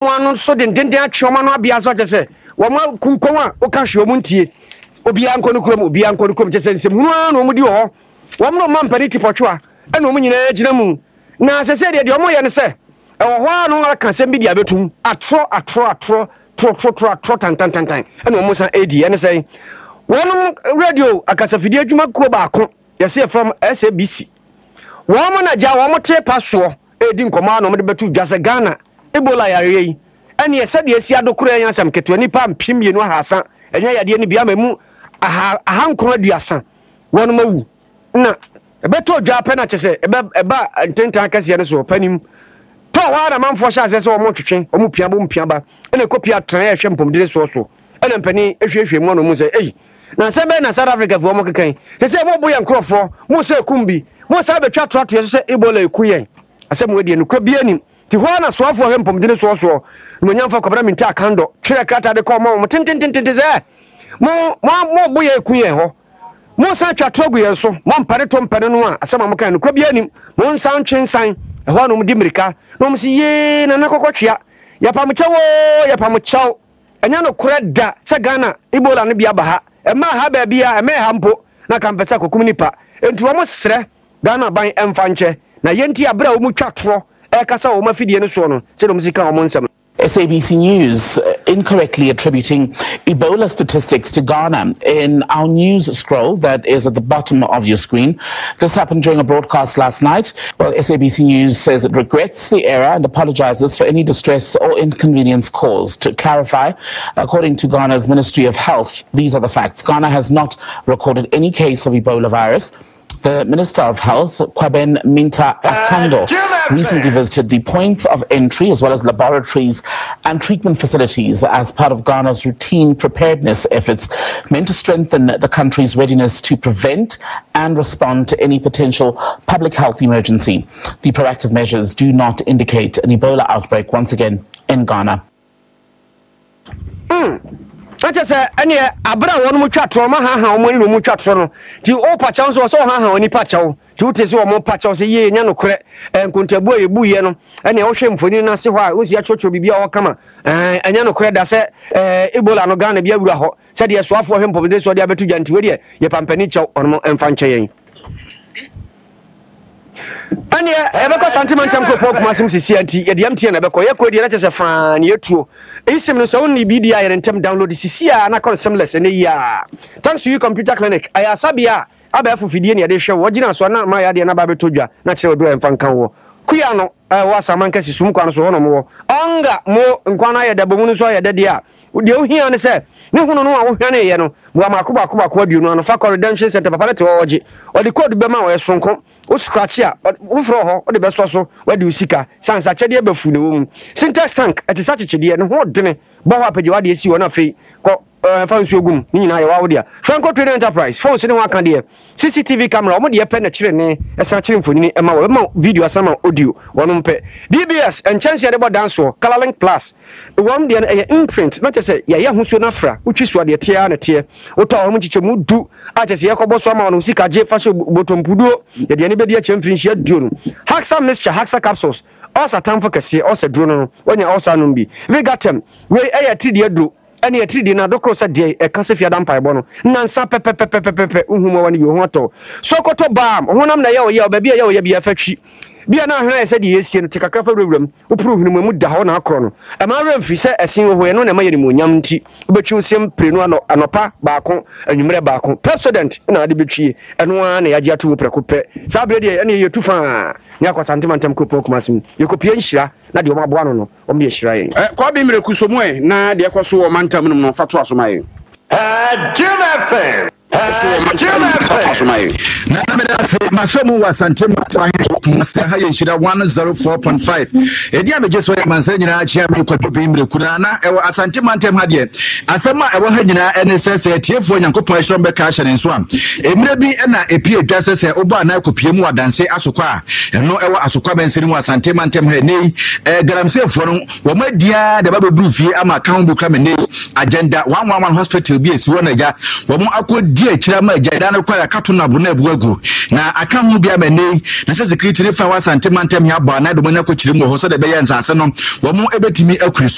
anu so den atwoma no abia so tese wo ma kunkonwa o ka hwe omuntie obi ankonu krom tese nsem hunu anu omudi ho wo mo ma mpani tipotwa ena omu nyina gina mu na sese de omo ye ne se ewo ho anu aka sem bi dia betum atro tantantan ena omu san edi ene se wonum radio akasafidi adwuma ko baako yesi from SABC wo na ja wo te paso edi nkoma no mo de betu dwase Ghana Ebola yare yi ene yese de esi adokoro yan sam keto nipa mpim yenu ahasa enya yade ni bia mamu ahankoro aduasa wonum awu na ebeto dwa pe na chese eba ntenta akase ne so panim to wa na manfo sha se wo mo twetwe wo mu piaba ene kopia tran ya hwe mpom de so ene mpani ehwehwe mu no mu se na sebe na South Africa fo mo kekan se mo bo ye nkrofo mo se kumbi mo sa betwa trato se Ebola ekuyen asem we de no kro bia nim ti ho na soafo hwe mpom de so no nyamfa kobra minti akando twere krata de ko mo tintintintin ze mo bo ye ekuyen ho mo sa twa trogu ye so mo mpare to mpare no a asem mo kan no kro bia nim mo nsan twensan ho no mo di mirika no mo si ye na nakokotwa ya pamchawo enya no koreda se Ghana Ebola no bia ba ha ema ha ba bia ema ha mpo na kampesa kokum nipa enti wo mo sere Ghana ban emfa nche na yenti abra wo mu twatro e kasa wo mafidie no so no se do musika wo mo nsem. SABC News incorrectly attributing Ebola statistics to Ghana in our news scroll that is at the bottom of your screen. This happened during a broadcast last night. Well, SABC News says it regrets the error and apologizes for any distress or inconvenience caused. To clarify, according to Ghana's Ministry of Health, these are the facts. Ghana has not recorded any case of Ebola virus. The Minister of Health, Kwaben Minta Akando, recently visited the points of entry as well as laboratories and treatment facilities as part of Ghana's routine preparedness efforts meant to strengthen the country's readiness to prevent and respond to any potential public health emergency. The proactive measures do not indicate an Ebola outbreak once again in Ghana. Acha se ene abra wonu mu twatro ma ha o mo ni mu twatro no ti o pacha so ha oni pacha o ti utesi o mo pacha se ye nya no kre nkontabu ebu ye no ene o hwe mfoni na se ho a o si achocho bibia o kama enya no kre da se Ebola no Ghana bia wura ho se de so afo hwe mpom de so de abetu janti we de ye pampani chew ono emfa nche yen ane ebeko sentimental ko pok masim sisi anti ye de amtie na ebeko ye ko de na tese fa ne yetuo isim no so ni bi ya yentem download sisi a na call seamless ne ya thanks to you computer clinic aya sabia aba afufidie ne de hwe wo gina so na ma ya de na ba betodwa na kire odo emfa nkan wo kuya no wa samanka sisum kwa no so hono mo onga mo nkwa na ya da bomu no so ya da dia de ohia ne se ne hunu no a wo hwane ye no mo amakuba aduonu no fa redemption center papa lete wo oje odi code be ma wo esonko o scratch a wo fro ho o de be so wadi usika sansa chede be fu ne wo mu syntax tank etisa chechede ne ho dene bo ho apage wade esi wo na fei ko fa nsu ogum ni nyina ye wa wo dia Franco Trading Enterprise phone se ne wa kan de CCTV camera o mo de pe na kire ne esa kire mfonini e ma wo ma video asama audio wono mpe DBS enchanse de bo dance Color Link Plus one de e imprint not say ye husuo na fra utwi so de tia na tie uto o mo chiche mu du a che se ye kobo so ma no sika je fa so botompuduo ye de ne be de champion duo no Haxa mixture Haxa capsules osa tamfo kase osa duro no onya osa no bi Vegatem we e 3D do ene 3D na dokro sa de e kase fia da mpa ebo no nansa pepepepepepe uhumo wani bi ho to Sokoto bam honam na ye o ye oba ye o ye bi afatwi bia na hwan ese de yesie no tikaka fa rewram opuru hunu mu da ho na akro no e ma remfi se esin ho ye no na ma ye mu nyam nti obetwi sim prenu anopa baako anwumre baako president na ade betwie eno a na yaje atu prekope sa bre de ene ye tufa ni akwa sentimental kopo kumasim ye kopie nhira na de o maboa no no o me nhira yen kwa bi mire kusomu na de kwaso o mantam no fato asomaye JMFM Masomu wa Santema Masta Hayen Shida 104.5. Edia me just Mansanyina Chiam Kwatubimre Kunana, Ewa Asante Mantem Hadie. Asama Ewa Hajina NSS, Tiefo Yankopo Shombe Kasha and Swam. Maybe Ena Epia Justice Oba na Kupiemu Danse Asukwa. And no Ewa Asukwa Bensinu Asante Mantem Hene, Garamse Forum, Wamedia, the Babu Brufi, Ama Kambu Kamene, Agenda 111 Hospital BS Wanaja, Wamu Aku Dia Chirama Jadana Kwa Katuna Bune Buego. Na akamu bia mene na se security fa wa Sante Mantem ya ba na do manya ko chirimo ho so de be yansa se no wo mo ebetimi akuri